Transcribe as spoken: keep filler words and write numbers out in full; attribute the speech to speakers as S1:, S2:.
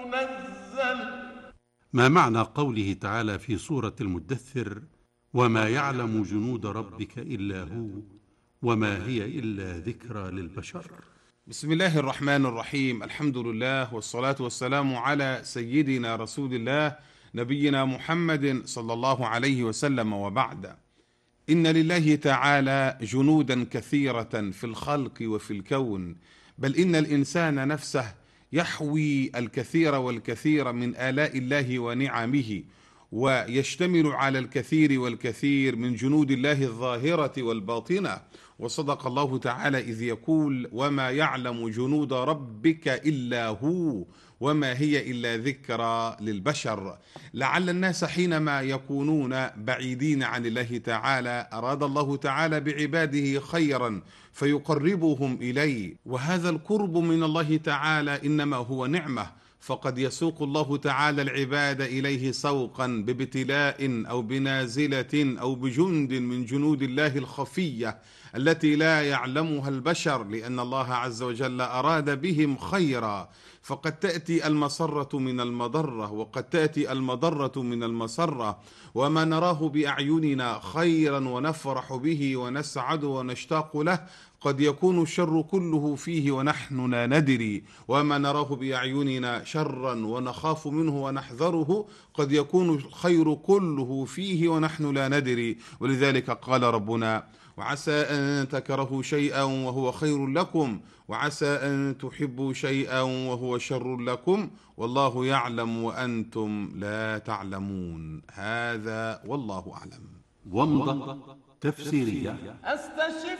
S1: منزل.
S2: ما معنى قوله تعالى في سورة المدثر: وما يعلم جنود ربك إلا هو وما هي إلا ذكرى للبشر؟
S3: بسم الله الرحمن الرحيم. الحمد لله والصلاة والسلام على سيدنا رسول الله نبينا محمد صلى الله عليه وسلم، وبعد. إن لله تعالى جنودا كثيرة في الخلق وفي الكون، بل إن الإنسان نفسه يحوي الكثير والكثير من آلاء الله ونعمه، ويشتمل على الكثير والكثير من جنود الله الظاهرة والباطنة. وصدق الله تعالى إذ يقول: وما يعلم جنود ربك إلا هو وما هي إلا ذكرى للبشر. لعل الناس حينما يكونون بعيدين عن الله تعالى أراد الله تعالى بعباده خيرا فيقربهم إليه، وهذا القرب من الله تعالى إنما هو نعمة، فقد يسوق الله تعالى العباد إليه سوقا بابتلاء أو بنازلة أو بجند من جنود الله الخفية التي لا يعلمها البشر، لأن الله عز وجل أراد بهم خيرا. فقد تأتي المسرة من المضرة، وقد تأتي المضرة من المسرة، وما نراه بأعيننا خيرا ونفرح به ونسعد ونشتاق له قد يكون الشر كله فيه ونحن لا ندري، وما نراه بأعيننا شرا ونخاف منه ونحذره قد يكون الخير كله فيه ونحن لا ندري. ولذلك قال ربنا: وعسى أن تكرهوا شيئا وهو خير لكم، وعسى أن تحبوا شيئا وهو شر لكم، والله يعلم وأنتم لا تعلمون. هذا والله أعلم.
S2: ومضة تفسيرية.
S1: استشف